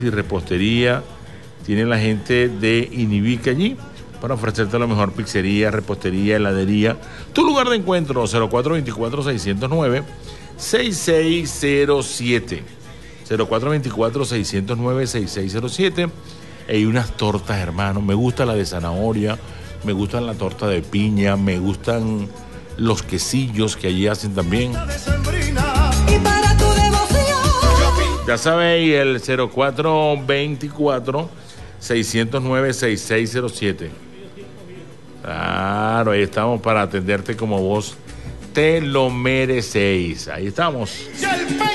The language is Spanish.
y repostería. Tiene la gente de Inivica allí para ofrecerte la mejor pizzería, repostería, heladería. Tu lugar de encuentro, 0424-609-6607. 0424-609-6607. Hay unas tortas, hermano. Me gusta la de zanahoria, me gustan la torta de piña, me gustan los quesillos que allí hacen también. Ya sabéis, el 0424-609-6607. Claro, ahí estamos para atenderte como vos te lo merecéis. Ahí estamos.